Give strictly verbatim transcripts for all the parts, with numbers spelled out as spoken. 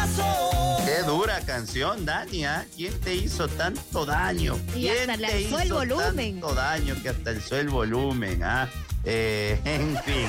Qué dura canción, Dani, ¿eh? ¿Quién te hizo tanto daño? Y ¿Quién hasta le te alzó hizo el volumen. tanto daño que hasta alzó el volumen? ¿Ah? Eh, en fin,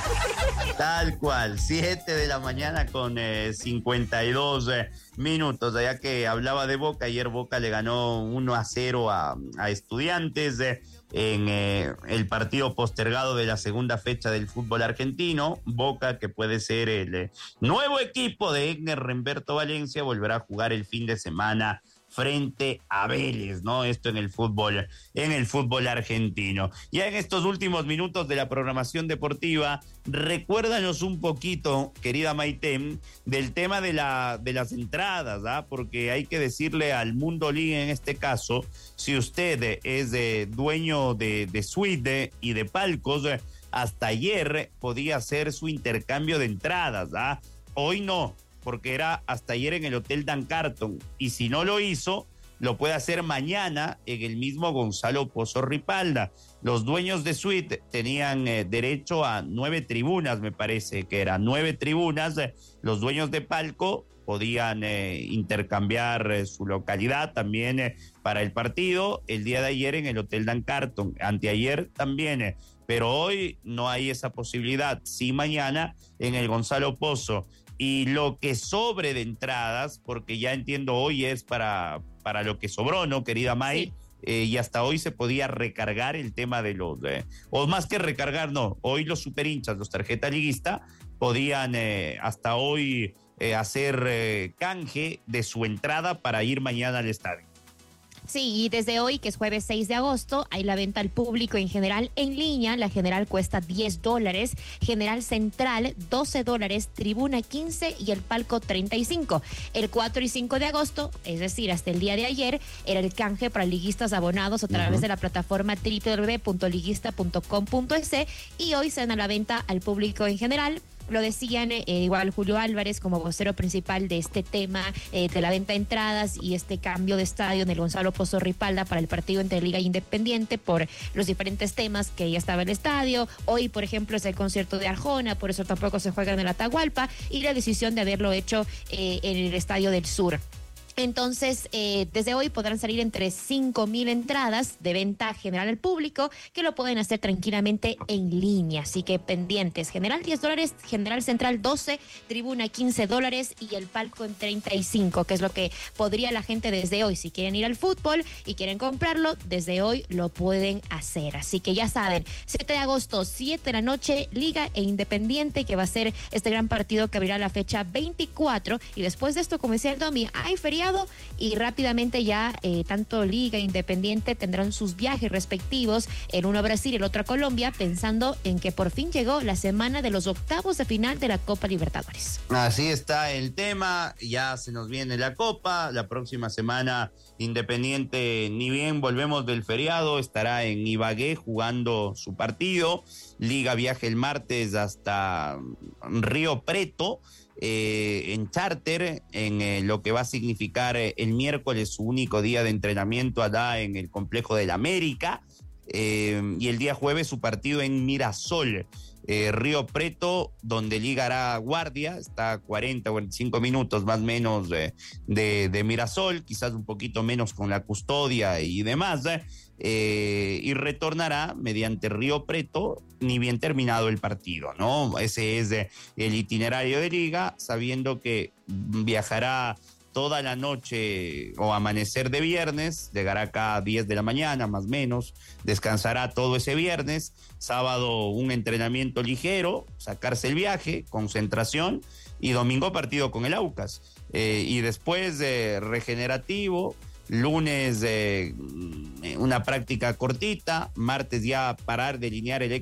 tal cual, siete de la mañana con eh, cincuenta y dos eh, minutos, ya que hablaba de Boca, ayer Boca le ganó uno a cero a, a Estudiantes eh, en eh, el partido postergado de la segunda fecha del fútbol argentino. Boca, que puede ser el eh, nuevo equipo de Egner Remberto Valencia, volverá a jugar el fin de semana frente a Vélez, ¿no? Esto en el fútbol, en el fútbol argentino. Ya en estos últimos minutos de la programación deportiva, recuérdanos un poquito, querida Maite, del tema de la de las entradas, ¿ah? Porque hay que decirle al Mundo League en este caso, si usted es de, dueño de, de suite y de palcos, hasta ayer podía hacer su intercambio de entradas, ¿ah? Hoy no, porque era hasta ayer en el Hotel Dan Carton, y si no lo hizo, lo puede hacer mañana en el mismo Gonzalo Pozo Ripalda. Los dueños de suite tenían eh, derecho a nueve tribunas, me parece que eran nueve tribunas. Los dueños de palco podían eh, intercambiar eh, su localidad también eh, para el partido. El día de ayer en el Hotel Dan Carton, anteayer también, eh, pero hoy no hay esa posibilidad. Sí, mañana en el Gonzalo Pozo. Y lo que sobre de entradas, porque ya entiendo hoy es para, para lo que sobró, ¿no, querida May? Sí. Eh, y hasta hoy se podía recargar el tema de los, eh, o más que recargar, no, hoy los superhinchas, los tarjeta liguista, podían eh, hasta hoy eh, hacer eh, canje de su entrada para ir mañana al estadio. Sí, y desde hoy, que es jueves seis de agosto, hay la venta al público en general en línea. La general cuesta diez dólares, general central doce dólares, tribuna quince y el palco treinta y cinco. El cuatro y cinco de agosto, es decir, hasta el día de ayer, era el canje para liguistas abonados a través uh-huh. de la plataforma doble u doble u doble u punto liguista punto com punto es, y hoy se dan a la venta al público en general. Lo decían eh, igual Julio Álvarez como vocero principal de este tema eh, de la venta de entradas y este cambio de estadio en el Gonzalo Pozo Ripalda para el partido entre Liga e Independiente por los diferentes temas que ya estaba el estadio. Hoy, por ejemplo, es el concierto de Arjona, por eso tampoco se juega en el Atahualpa, y la decisión de haberlo hecho eh, en el Estadio del Sur. Entonces, eh, desde hoy podrán salir entre cinco mil entradas de venta general al público, que lo pueden hacer tranquilamente en línea. Así que pendientes. General diez dólares, general central doce, tribuna quince dólares y el palco en treinta y cinco, que es lo que podría la gente desde hoy. Si quieren ir al fútbol y quieren comprarlo, desde hoy lo pueden hacer. Así que ya saben, siete de agosto, siete de la noche, Liga e Independiente, que va a ser este gran partido que abrirá la fecha veinticuatro. Y después de esto, como decía el Domi, hay feriado. Y rápidamente ya eh, tanto Liga e Independiente tendrán sus viajes respectivos, el uno a Brasil y el otro a Colombia, pensando en que por fin llegó la semana de los octavos de final de la Copa Libertadores. Así está el tema, ya se nos viene la Copa, la próxima semana Independiente, ni bien volvemos del feriado, estará en Ibagué jugando su partido. Liga viaja el martes hasta Río Preto, Eh, en charter, en eh, lo que va a significar eh, el miércoles su único día de entrenamiento allá en el complejo del América, eh, y el día jueves su partido en Mirasol, eh, Río Preto, donde Liga hará guardia, está a cuarenta o cuarenta y cinco minutos más o menos de, de, de Mirasol, quizás un poquito menos con la custodia y demás, eh, eh, y retornará mediante Río Preto ni bien terminado el partido, ¿no? Ese es eh, el itinerario de Liga, sabiendo que viajará toda la noche o amanecer de viernes, llegará acá a diez de la mañana más o menos, descansará todo ese viernes, sábado un entrenamiento ligero, sacarse el viaje, concentración, y domingo partido con el Aucas, eh, y después eh, regenerativo, lunes eh, una práctica cortita, martes ya parar, delinear el